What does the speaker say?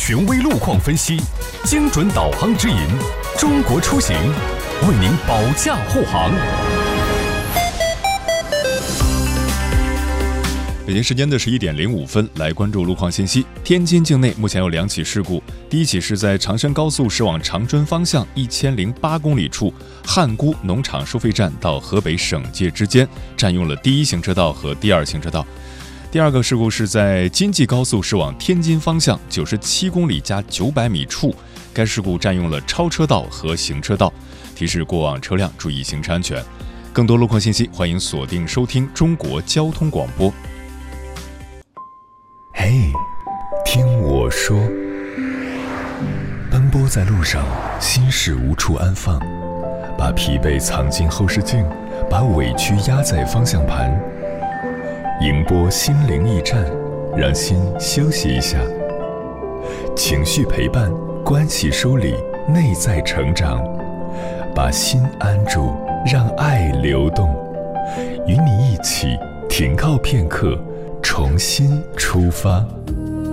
权威路况分析，精准导航指引，中国出行为您保驾护航。 北京时间的11点05分，来关注路况信息。天津境内目前有2起事故，第一起是在长深高速驶往长春方向1008公里处汉沽农场收费站到河北省界之间，占用了第一行车道和第二行车道。第二个事故是在京济高速驶往天津方向97公里加900米处，该事故占用了超车道和行车道，提示过往车辆注意行车安全。更多路况信息，欢迎锁定收听中国交通广播。 嘿，听我说，奔波在路上，心事无处安放，把疲惫藏进后视镜，把委屈压在方向盘，迎波心灵驿站，让心休息一下，情绪陪伴，关系梳理，内在成长，把心安住，让爱流动，与你一起停靠片刻，重新出发。